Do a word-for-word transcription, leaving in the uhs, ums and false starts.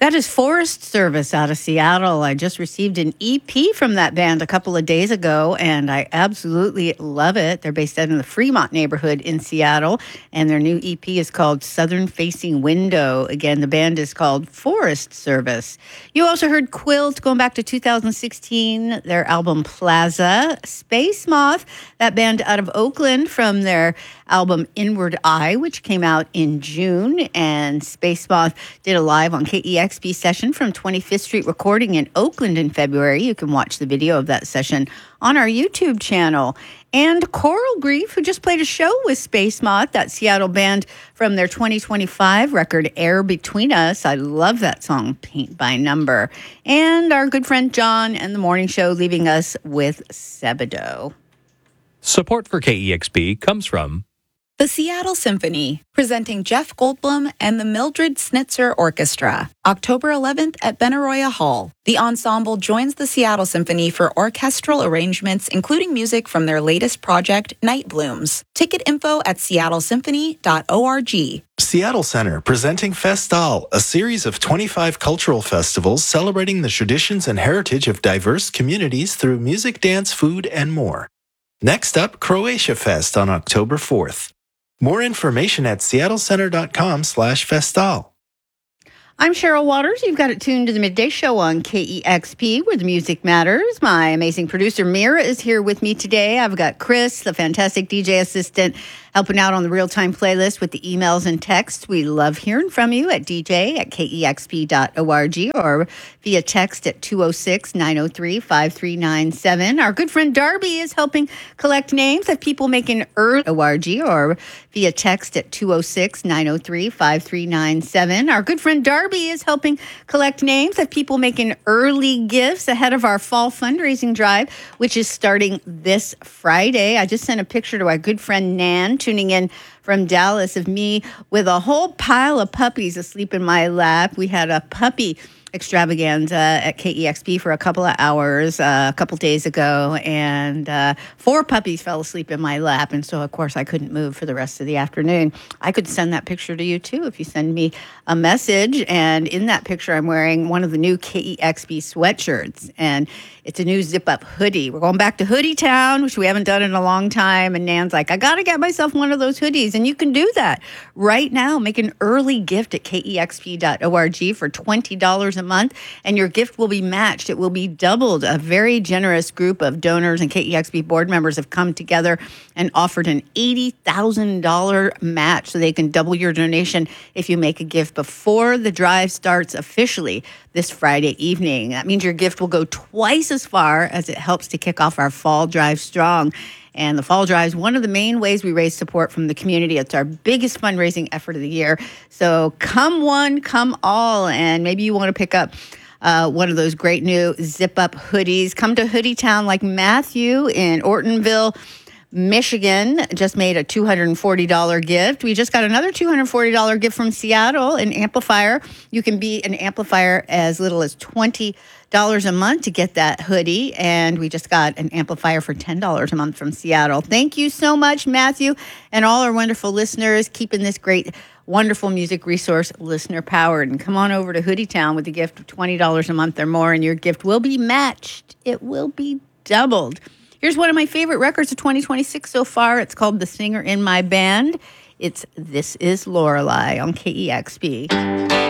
That is Forest Service out of Seattle. I just received an E P from that band a couple of days ago, and I absolutely love it. They're based out in the Fremont neighborhood in Seattle, and their new E P is called Southern Facing Window. Again, the band is called Forest Service. You also heard Quilt going back to two thousand sixteen, their album Plaza. Space Moth, that band out of Oakland, from their album Inward Eye, which came out in June. And Space Moth did a live on K E X P session from twenty-fifth Street Recording in Oakland in February. You can watch the video of that session on our YouTube channel. And Coral Grief, who just played a show with Space Moth, that Seattle band from their twenty twenty-five record Air Between Us. I love that song, Paint by Number. And our good friend John and the Morning Show leaving us with Sebadoh. Support for K E X P comes from the Seattle Symphony, presenting Jeff Goldblum and the Mildred Snitzer Orchestra, October eleventh at Benaroya Hall. The ensemble joins the Seattle Symphony for orchestral arrangements, including music from their latest project, Night Blooms. Ticket info at seattle symphony dot org. Seattle Center, presenting Festal, a series of twenty-five cultural festivals celebrating the traditions and heritage of diverse communities through music, dance, food, and more. Next up, Croatia Fest on October fourth. More information at seattle center dot com slash festal. I'm Cheryl Waters. You've got it tuned to the Midday Show on K E X P, where the music matters. My amazing producer, Mira, is here with me today. I've got Chris, the fantastic D J assistant, helping out on the real-time playlist with the emails and texts. We love hearing from you at d j at k e x p dot org or via text at two oh six, nine oh three, five three nine seven. Our good friend Darby is helping collect names of people making early org or via text at two oh six, nine oh three, five three nine seven. Our good friend Darby is helping collect names of people making early gifts ahead of our fall fundraising drive, which is starting this Friday. I just sent a picture to our good friend Nan, tuning in from Dallas, of me with a whole pile of puppies asleep in my lap. We had a puppy extravaganza at K E X P for a couple of hours uh, a couple days ago, and uh, four puppies fell asleep in my lap, and so of course I couldn't move for the rest of the afternoon. I could send that picture to you too if you send me a message, and in that picture I'm wearing one of the new K E X P sweatshirts, and it's a new zip-up hoodie. We're going back to Hoodie Town, which we haven't done in a long time, and Nan's like, I gotta get myself one of those hoodies, and you can do that right now. Make an early gift at k e x p dot org for twenty dollars a month, and your gift will be matched. It will be doubled. A very generous group of donors and K E X P board members have come together and offered an eighty thousand dollars match, so they can double your donation if you make a gift before the drive starts officially this Friday evening. That means your gift will go twice as far, as it helps to kick off our fall drive strong. And the fall drive is one of the main ways we raise support from the community. It's our biggest fundraising effort of the year. So come one, come all. And maybe you want to pick up uh, one of those great new zip-up hoodies. Come to Hoodie Town like Matthew in Ortonville, Michigan. Just made a two hundred forty dollars gift. We just got another two hundred forty dollars gift from Seattle, an amplifier. You can be an amplifier as little as twenty dollars a month to get that hoodie. And we just got an amplifier for ten dollars a month from Seattle. Thank you so much, Matthew, and all our wonderful listeners, keeping this great, wonderful music resource listener-powered. And come on over to Hoodie Town with a gift of twenty dollars a month or more, and your gift will be matched. It will be doubled. Here's one of my favorite records of twenty twenty-six so far. It's called The Singer in My Band. It's This Is Lorelei on K E X P.